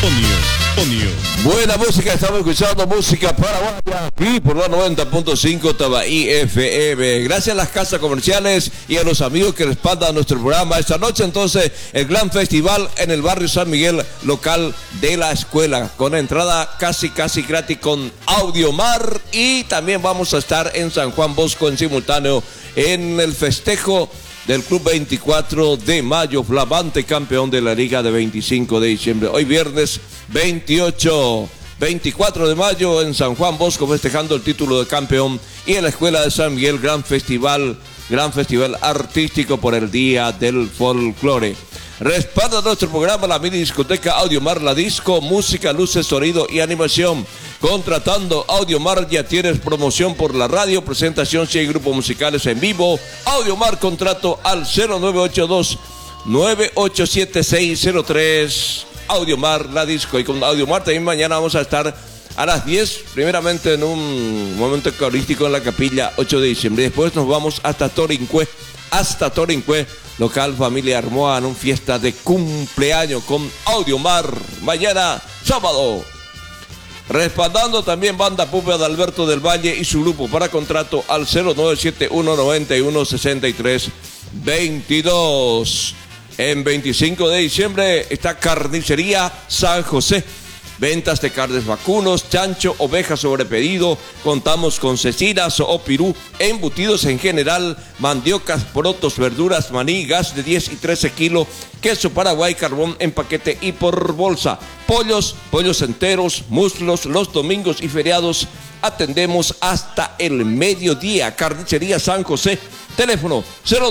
Buena música, estamos escuchando música paraguaya aquí por la 90.5 Tabaí FM. Gracias a las casas comerciales y a los amigos que respaldan nuestro programa. Esta noche entonces el gran festival en el barrio San Miguel, local de la escuela, con entrada casi gratis con Audiomar, y también vamos a estar en San Juan Bosco en simultáneo en el festejo del Club 24 de Mayo, flamante campeón de la Liga de 25 de diciembre. Hoy viernes 24 de mayo en San Juan Bosco, festejando el título de campeón, y en la Escuela de San Miguel, gran festival artístico por el Día del Folclore. Respalda nuestro programa la mini discoteca Audiomar, la disco, música, luces, sonido y animación. Contratando Audiomar ya tienes promoción por la radio, presentación si hay grupos musicales en vivo. Audiomar, contrato al 0982-987603. Audiomar, la disco. Y con Audiomar también mañana vamos a estar a las 10, primeramente en un momento eucarístico en la capilla 8 de diciembre. Después nos vamos hasta Torincue, local Familia Armoa, en una fiesta de cumpleaños con Audiomar, mañana sábado. Respaldando también Banda Pupe de Alberto del Valle y su grupo, para contrato al 0971-916322. En 25 de diciembre está Carnicería San José. Ventas de carnes vacunos, chancho, ovejas sobre pedido. Contamos con cecinas o pirú, embutidos en general, mandiocas, porotos, verduras, maní, gas de 10 y 13 kilos, queso Paraguay, carbón en paquete y por bolsa. Pollos enteros, muslos, los domingos y feriados atendemos hasta el mediodía. Carnicería San José. Teléfono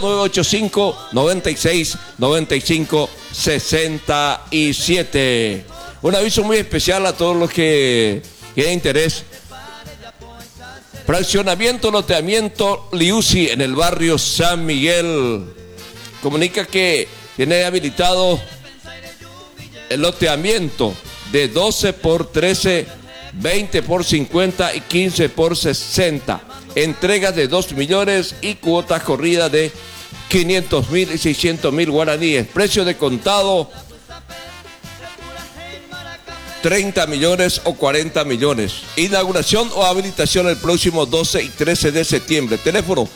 0985-96-95-67. Un aviso muy especial a todos los que tienen interés. Fraccionamiento, loteamiento Liusi en el barrio San Miguel. Comunica que tiene habilitado el loteamiento de 12 por 13, 20 por 50 y 15 por 60. Entregas de 2 millones y cuotas corridas de 500.000 y 600.000 guaraníes. Precio de contado 30 millones o 40 millones. Inauguración o habilitación el próximo 12 y 13 de septiembre. Teléfono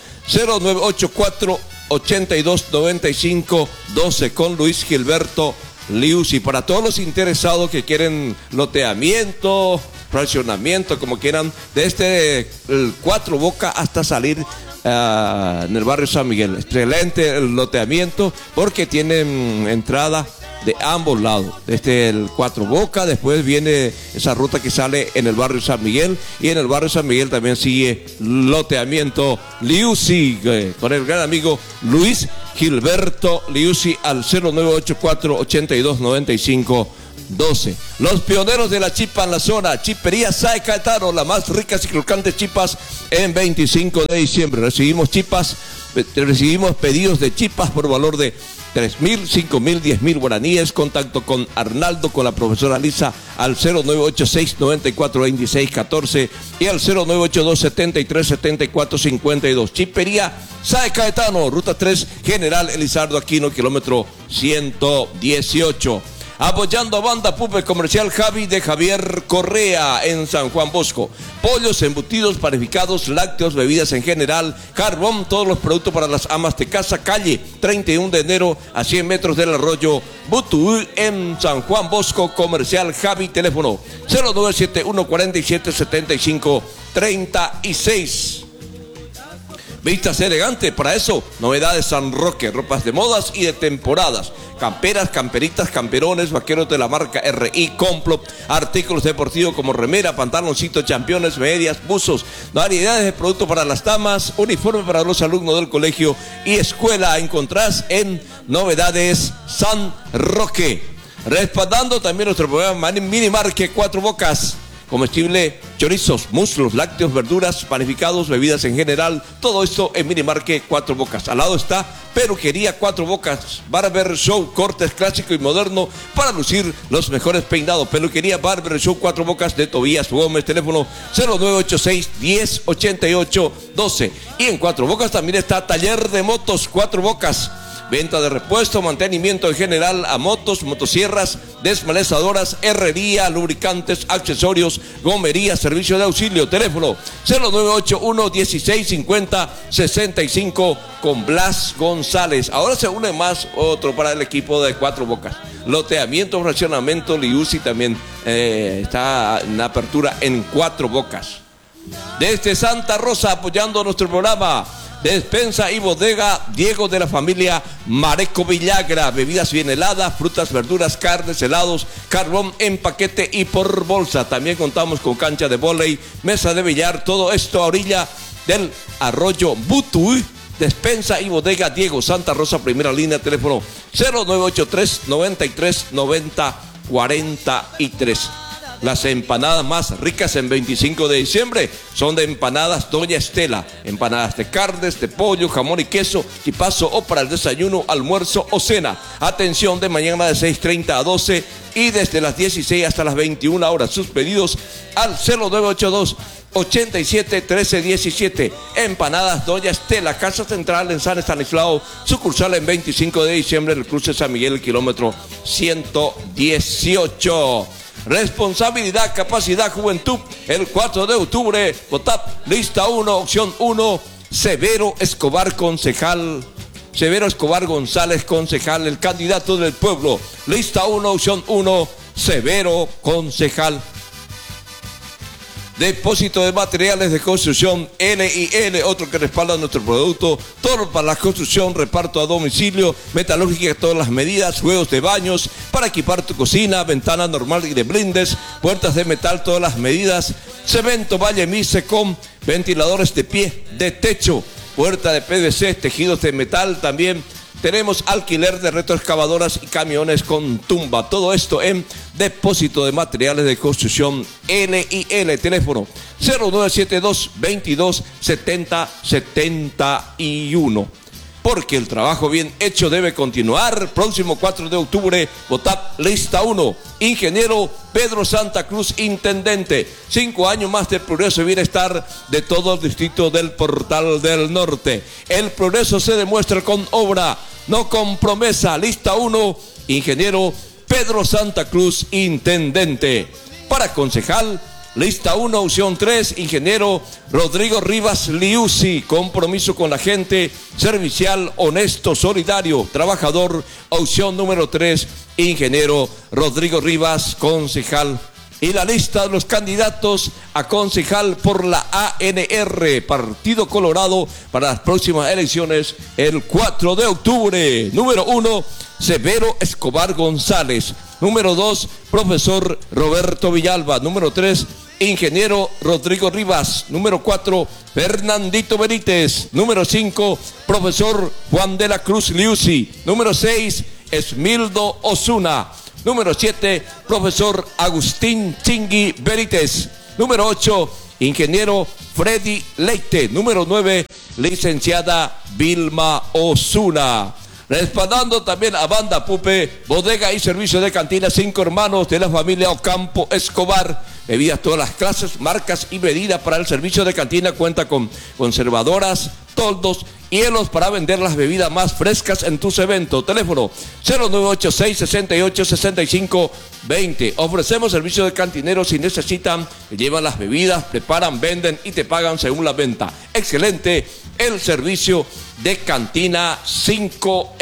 0984-8295-12 con Luis Gilberto Liusi. Para todos los interesados que quieren loteamiento, fraccionamiento, como quieran, desde el 4 Boca hasta salir en el barrio San Miguel. Excelente el loteamiento porque tienen entrada de ambos lados, desde el 4 Boca, después viene esa ruta que sale en el barrio San Miguel, y en el barrio San Miguel también sigue loteamiento Liusi, con el gran amigo Luis Gilberto Liusi al 0984-8295-12. Los pioneros de la chipa en la zona, Chipería Sae Caetano, las más ricas y crocantes chipas en 25 de diciembre. Recibimos pedidos de chipas por valor de 3.000, 5.000, 10.000 guaraníes. Contacto con Arnaldo, con la profesora Lisa al 0986-942614 y al 0982-737452. Chipería Sae Caetano, ruta 3, General Elizardo Aquino, kilómetro 118. Apoyando a Banda Pupe Comercial Javi de Javier Correa en San Juan Bosco. Pollos, embutidos, panificados, lácteos, bebidas en general, carbón, todos los productos para las amas de casa. Calle 31 de enero a 100 metros del arroyo Butuú en San Juan Bosco. Comercial Javi, teléfono 0971-4775-36. Vistas elegantes, para eso, novedades San Roque, ropas de modas y de temporadas, camperas, camperitas, camperones, vaqueros de la marca RI, Complot, artículos deportivos como remera, pantaloncitos, championes, medias, buzos, variedades de productos para las damas, uniforme para los alumnos del colegio y escuela. Encontrás en Novedades San Roque. Respaldando también nuestro programa Mini Market Cuatro Bocas. Comestible, chorizos, muslos, lácteos, verduras, panificados, bebidas en general, todo esto en Minimarket Cuatro Bocas. Al lado está Peluquería Cuatro Bocas, Barber Show, cortes clásico y moderno para lucir los mejores peinados. Peluquería Barber Show Cuatro Bocas de Tobías Gómez, teléfono 0986-1088-12. Y en Cuatro Bocas también está Taller de Motos Cuatro Bocas. Venta de repuesto, mantenimiento en general a motos, motosierras, desmalezadoras, herrería, lubricantes, accesorios, gomería, servicio de auxilio. Teléfono 0981-1650-65 con Blas González. Ahora se une más otro para el equipo de Cuatro Bocas. Loteamiento, fraccionamiento, Liusi también está en apertura en Cuatro Bocas. Desde Santa Rosa apoyando nuestro programa. Despensa y bodega Diego de la familia Mareco Villagra. Bebidas bien heladas, frutas, verduras, carnes, helados, carbón en paquete y por bolsa. También contamos con cancha de vóley, mesa de billar. Todo esto a orilla del arroyo Butuy. Despensa y bodega Diego, Santa Rosa, primera línea, teléfono 0983 93 90 43. Las empanadas más ricas en 25 de diciembre son de Empanadas Doña Estela. Empanadas de carnes, de pollo, jamón y queso, tipazo o para el desayuno, almuerzo o cena. Atención, de mañana de 6:30 a 12 y desde las 16 hasta las 21 horas. Sus pedidos al 0982 87 13 17. Empanadas Doña Estela, Casa Central en San Estanislao, sucursal en 25 de diciembre, el cruce San Miguel, el kilómetro 118. Responsabilidad, capacidad, juventud. El 4 de octubre, VOTAP, lista 1, opción 1, Severo Escobar, concejal. Severo Escobar González, concejal, el candidato del pueblo. Lista 1, opción 1, Severo, concejal. Depósito de materiales de construcción L&L, otro que respalda nuestro producto. Todo para la construcción, reparto a domicilio, metalúrgica, todas las medidas, juegos de baños para equipar tu cocina, ventana normal y de blindes, puertas de metal, todas las medidas. Cemento Valle Misecom, ventiladores de pie, de techo, puerta de PVC, tejidos de metal también. Tenemos alquiler de retroexcavadoras y camiones con tumba. Todo esto en Depósito de Materiales de Construcción L&L. Teléfono 0972 22 70 71. Porque el trabajo bien hecho debe continuar. Próximo 4 de octubre, VOTAP, lista 1. Ingeniero Pedro Santa Cruz, intendente. 5 años más de progreso y bienestar de todo el distrito del Portal del Norte. El progreso se demuestra con obra, no con promesa. Lista 1, ingeniero Pedro Santa Cruz, intendente. Para concejal, lista 1, opción 3, ingeniero Rodrigo Rivas Liusi, compromiso con la gente, servicial, honesto, solidario, trabajador. Opción número 3, ingeniero Rodrigo Rivas, concejal. Y la lista de los candidatos a concejal por la ANR, Partido Colorado, para las próximas elecciones el 4 de octubre. Número 1, Severo Escobar González. Número 2, profesor Roberto Villalba. Número 3, ingeniero Rodrigo Rivas. Número 4, Fernandito Benítez. Número 5, profesor Juan de la Cruz Liusi. Número 6, Esmildo Osuna. Número 7, profesor Agustín Chingui Benítez. Número 8, ingeniero Freddy Leite. Número 9, licenciada Vilma Osuna. Respaldando también a Banda Pupe, bodega y servicio de cantina, 5 hermanos de la familia Ocampo Escobar. Bebidas todas las clases, marcas y medidas para el servicio de cantina. Cuenta con conservadoras, toldos, hielos para vender las bebidas más frescas en tus eventos. Teléfono 0986 68 65 20. Ofrecemos servicio de cantineros si necesitan. Llevan las bebidas, preparan, venden y te pagan según la venta. Excelente el servicio de cantina 5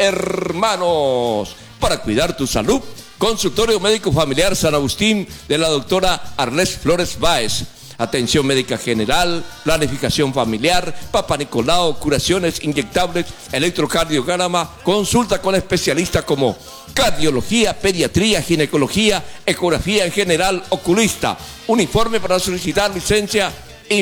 hermanos. Para cuidar tu salud, consultorio médico familiar San Agustín de la doctora Arles Flores Báez. Atención médica general, planificación familiar, Papa Nicolau, curaciones inyectables, electrocardiograma, consulta con especialistas como cardiología, pediatría, ginecología, ecografía en general, oculista. Informe para solicitar licencia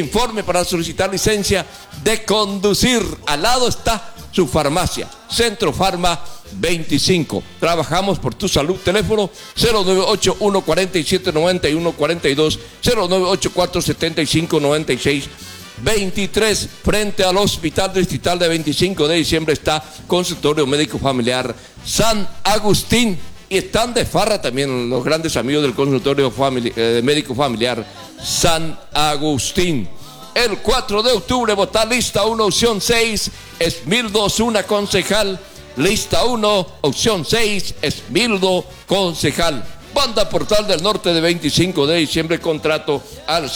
de conducir. Al lado está su farmacia, Centro Farma 25. Trabajamos por tu salud. Teléfono 0981 47 91 42, 0984 75 96 23. Frente al Hospital Distrital de 25 de diciembre está Consultorio Médico Familiar San Agustín. Y están de farra también los grandes amigos del Consultorio Médico Familiar San Agustín. El 4 de octubre, votar lista 1, opción 6, Esmildo Osuna, concejal. Lista 1, opción 6, Esmildo, concejal. Banda Portal del Norte de 25 de diciembre, contrato al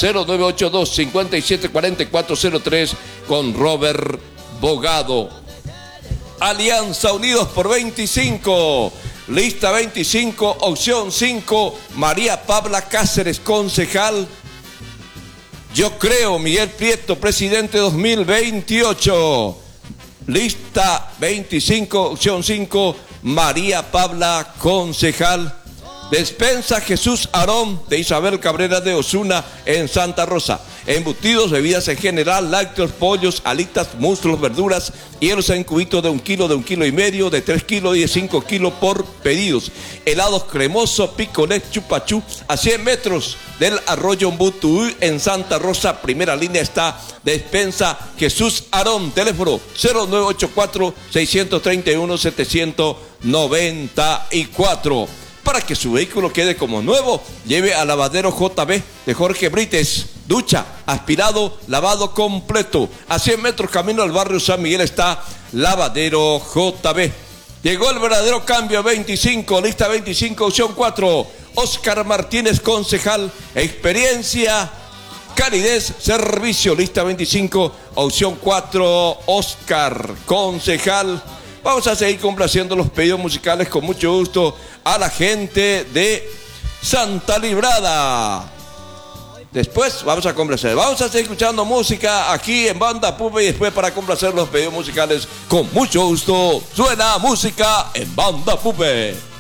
0982-574403 con Robert Bogado. Alianza Unidos por 25, lista 25, opción 5, María Pabla Cáceres, concejal. Yo creo, Miguel Prieto, presidente 2028. Lista 25, opción 5, María Pabla, concejal. Despensa Jesús Aarón de Isabel Cabrera de Osuna en Santa Rosa. Embutidos, bebidas en general, lácteos, pollos, alitas, muslos, verduras, hielos en cubitos de 1 kilo, de 1,5 kilos, de 3 kilos y de 5 kilos por pedidos. Helados cremoso, picolet, chupachú, a 100 metros del arroyo Mbutuí en Santa Rosa. Primera línea está Despensa Jesús Aarón. Teléfono 0984-631-794. Para que su vehículo quede como nuevo, lleve a Lavadero JB de Jorge Brites. Ducha, aspirado, lavado completo. A 100 metros camino al barrio San Miguel está Lavadero JB. Llegó el verdadero cambio 25, lista 25, opción 4. Oscar Martínez, concejal. Experiencia, calidez, servicio. Lista 25, opción 4, Oscar, concejal. Vamos a seguir complaciendo los pedidos musicales con mucho gusto a la gente de Santa Librada. Después vamos a complacer. Vamos a seguir escuchando música aquí en Banda Pupe y después para complacer los pedidos musicales con mucho gusto suena música en Banda Pupe.